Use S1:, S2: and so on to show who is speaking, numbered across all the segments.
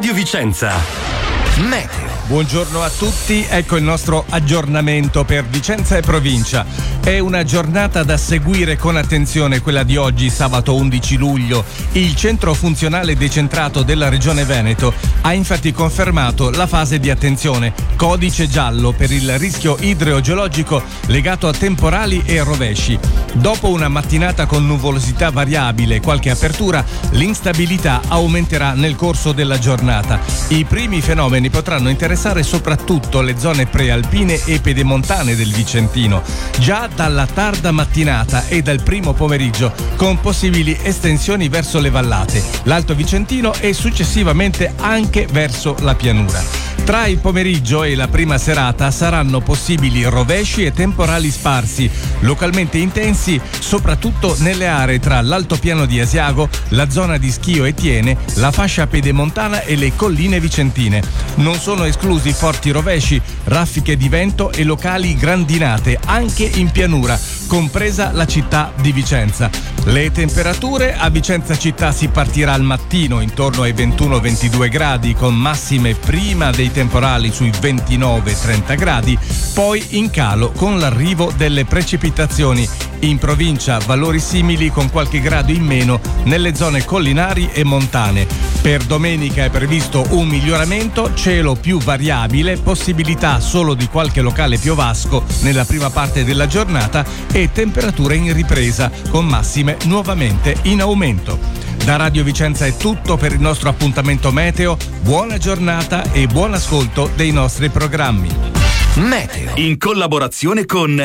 S1: Radio Vicenza. Meteo.
S2: Buongiorno a tutti, ecco il nostro aggiornamento per Vicenza e provincia. È una giornata da seguire con attenzione, quella di oggi, sabato 11 luglio. Il centro funzionale decentrato della Regione Veneto ha infatti confermato la fase di attenzione, codice giallo per il rischio idrogeologico legato a temporali e rovesci. Dopo una mattinata con nuvolosità variabile e qualche apertura, l'instabilità aumenterà nel corso della giornata. I primi fenomeni potranno interessare soprattutto le zone prealpine e pedemontane del Vicentino, già dalla tarda mattinata e dal primo pomeriggio, con possibili estensioni verso le vallate, l'Alto Vicentino e successivamente anche verso la pianura. Tra il pomeriggio e la prima serata saranno possibili rovesci e temporali sparsi, localmente intensi, soprattutto nelle aree tra l'altopiano di Asiago, la zona di Schio e Tiene, la fascia pedemontana e le colline vicentine. Non sono esclusi forti rovesci, raffiche di vento e locali grandinate anche in pianura, compresa la città di Vicenza. Le temperature: a Vicenza città si partirà al mattino intorno ai 21-22 gradi, con massime prima dei temporali sui 29-30 gradi, poi in calo con l'arrivo delle precipitazioni. In provincia valori simili con qualche grado in meno nelle zone collinari e montane. Per domenica è previsto un miglioramento, cielo più variabile, possibilità solo di qualche locale piovasco nella prima parte della giornata e temperature in ripresa con massime nuovamente in aumento. Da Radio Vicenza è tutto per il nostro appuntamento meteo. Buona giornata e buon ascolto dei nostri programmi.
S1: Meteo in collaborazione con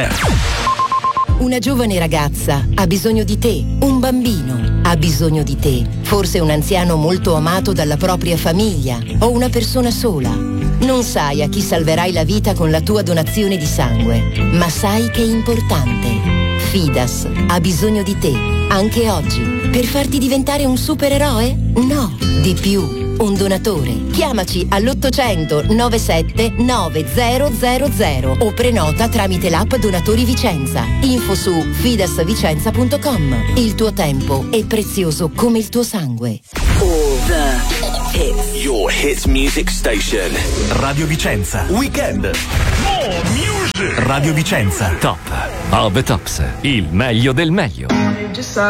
S3: Una giovane ragazza ha bisogno di te, un bambino ha bisogno di te, forse un anziano molto amato dalla propria famiglia o una persona sola. Non sai a chi salverai la vita con la tua donazione di sangue, ma sai che è importante. Fidas ha bisogno di te, anche oggi, per farti diventare un supereroe? No, di più. Un donatore. Chiamaci all'800 97 9000 o prenota tramite l'app Donatori Vicenza. Info su fidasvicenza.com. Il tuo tempo è prezioso come il tuo sangue.
S4: All the hits.
S1: Your hits music station. Radio Vicenza. Weekend. More music. Radio Vicenza. Top of the tops. Il meglio del meglio.